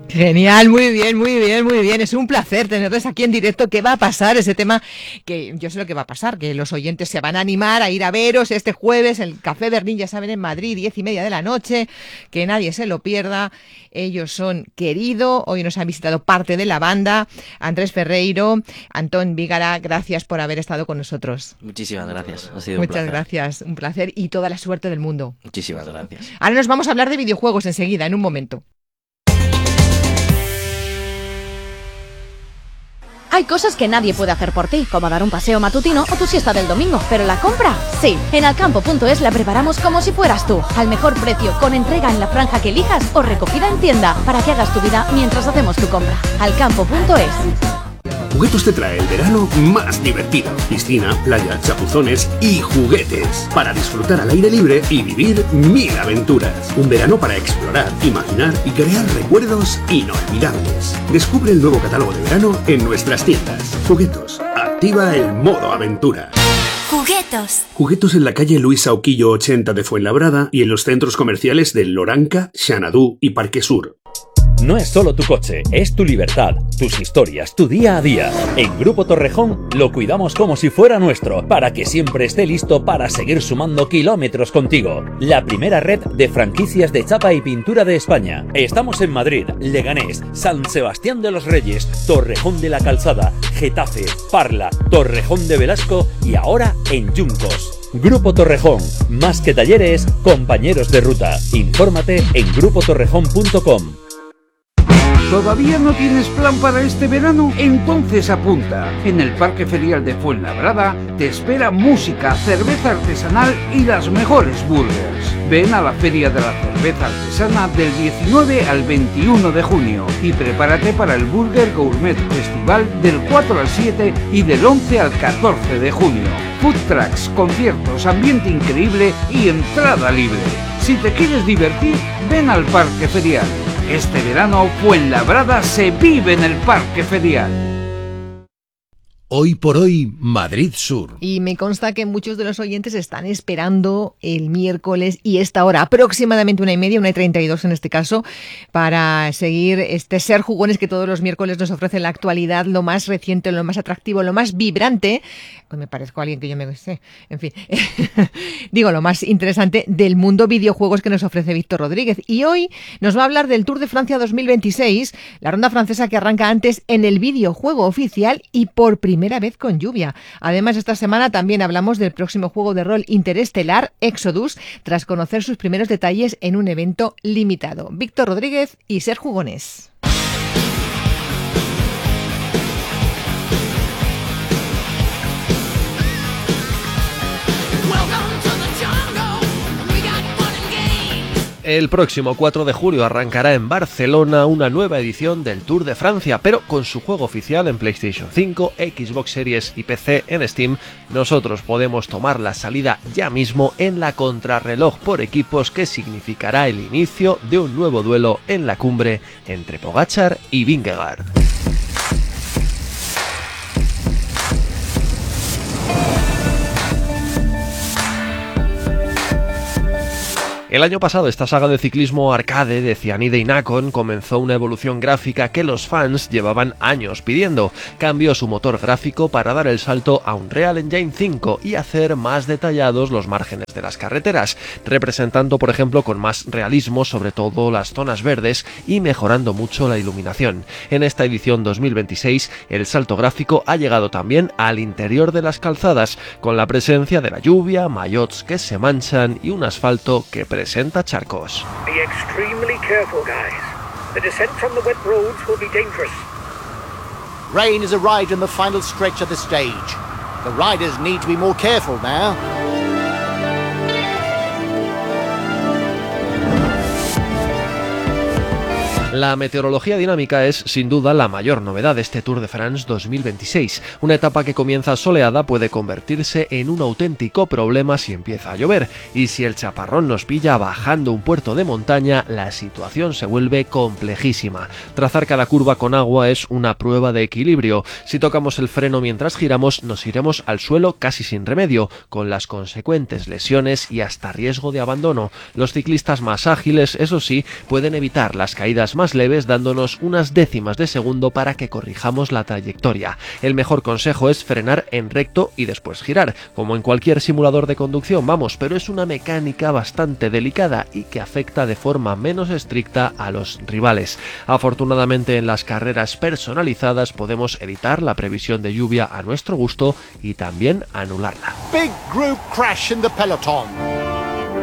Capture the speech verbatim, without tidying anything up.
Genial, muy bien, muy bien, muy bien. Es un placer tenerles aquí en directo. ¿Qué va a pasar? Ese tema que yo sé lo que va a pasar, que los oyentes se van a animar a ir a veros este jueves, el Café Berlín, ya saben, en Madrid, diez y media de la noche, que nadie se lo pierda. Ellos son Querido, hoy nos han visitado parte de la banda, Andrés Ferreiro, Antón Vígara, gracias por haber estado con nosotros. Muchísimas gracias, ha sido Muchas un placer. gracias, un placer y toda la suerte del mundo. Muchísimas gracias. Ahora nos vamos a hablar de videojuegos enseguida, en un momento. Hay cosas que nadie puede hacer por ti, como dar un paseo matutino o tu siesta del domingo, pero la compra, sí. En alcampo punto es la preparamos como si fueras tú, al mejor precio, con entrega en la franja que elijas o recogida en tienda, para que hagas tu vida mientras hacemos tu compra. alcampo punto es. Juguetos te trae el verano más divertido. Piscina, playa, chapuzones y juguetes. Para disfrutar al aire libre y vivir mil aventuras. Un verano para explorar, imaginar y crear recuerdos inolvidables. Descubre el nuevo catálogo de verano en nuestras tiendas. Juguetos, activa el modo aventura. Juguetos. Juguetos en la calle Luis Sauquillo ochenta de Fuenlabrada y en los centros comerciales de Loranca, Xanadú y Parque Sur. No es solo tu coche, es tu libertad, tus historias, tu día a día. En Grupo Torrejón lo cuidamos como si fuera nuestro, para que siempre esté listo para seguir sumando kilómetros contigo. La primera red de franquicias de chapa y pintura de España. Estamos en Madrid, Leganés, San Sebastián de los Reyes, Torrejón de la Calzada, Getafe, Parla, Torrejón de Velasco y ahora en Yuncos. Grupo Torrejón, más que talleres, compañeros de ruta. Infórmate en grupo torrejón punto com. ¿Todavía no tienes plan para este verano? Entonces apunta. En el Parque Ferial de Fuenlabrada te espera música, cerveza artesanal y las mejores burgers. Ven a la Feria de la Cerveza Artesana del diecinueve al veintiuno de junio y prepárate para el Burger Gourmet Festival del cuatro al siete y del once al catorce de junio. Food trucks, conciertos, ambiente increíble y entrada libre. Si te quieres divertir, ven al Parque Ferial. Este verano, Fuenlabrada se vive en el Parque Ferial. Hoy por hoy, Madrid Sur. Y me consta que muchos de los oyentes están esperando el miércoles y esta hora, aproximadamente una y media, una y treinta y dos en este caso, para seguir este Ser Jugones que todos los miércoles nos ofrece la actualidad, lo más reciente, lo más atractivo, lo más vibrante. Pues me parezco a alguien que yo me sé, en fin, digo, lo más interesante del mundo videojuegos que nos ofrece Víctor Rodríguez. Y hoy nos va a hablar del Tour de Francia dos mil veintiséis, la ronda francesa que arranca antes en el videojuego oficial y por primera primera vez con lluvia. Además, esta semana también hablamos del próximo juego de rol interestelar, Exodus, tras conocer sus primeros detalles en un evento limitado. Víctor Rodríguez y Ser Jugones. El próximo cuatro de julio arrancará en Barcelona una nueva edición del Tour de Francia, pero con su juego oficial en PlayStation cinco, Xbox Series y P C en Steam. Nosotros podemos tomar la salida ya mismo en la contrarreloj por equipos, que significará el inicio de un nuevo duelo en la cumbre entre Pogačar y Vingegaard. El año pasado esta saga de ciclismo arcade de Cyanide y Nacon comenzó una evolución gráfica que los fans llevaban años pidiendo. Cambió su motor gráfico para dar el salto a Unreal Engine cinco y hacer más detallados los márgenes de las carreteras, representando por ejemplo con más realismo sobre todo las zonas verdes y mejorando mucho la iluminación. En esta edición dos mil veintiséis el salto gráfico ha llegado también al interior de las calzadas, con la presencia de la lluvia, maillots que se manchan y un asfalto que presenta charcos. Be extremely careful, guys. The descent from the wet roads will be dangerous. Rain has arrived in the final stretch of the stage. The riders need to be more careful now. La meteorología dinámica es, sin duda, la mayor novedad de este Tour de France dos mil veintiséis. Una etapa que comienza soleada puede convertirse en un auténtico problema si empieza a llover, y si el chaparrón nos pilla bajando un puerto de montaña, la situación se vuelve complejísima. Trazar cada curva con agua es una prueba de equilibrio. Si tocamos el freno mientras giramos, nos iremos al suelo casi sin remedio, con las consecuentes lesiones y hasta riesgo de abandono. Los ciclistas más ágiles, eso sí, pueden evitar las caídas más más leves dándonos unas décimas de segundo para que corrijamos la trayectoria. El mejor consejo es frenar en recto y después girar, como en cualquier simulador de conducción, vamos, pero es una mecánica bastante delicada y que afecta de forma menos estricta a los rivales. Afortunadamente en las carreras personalizadas podemos editar la previsión de lluvia a nuestro gusto y también anularla. Big group crash in the peloton.